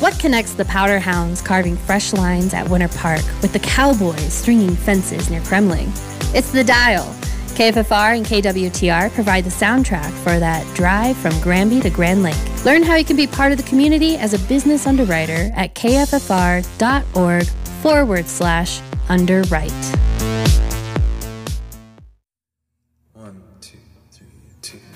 What connects the Powder Hounds carving fresh lines at Winter Park with the Cowboys stringing fences near Kremling? It's The Dial. KFFR and KWTR provide the soundtrack for that drive from Granby to Grand Lake. Learn how you can be part of the community as a business underwriter at kffr.org/underwrite.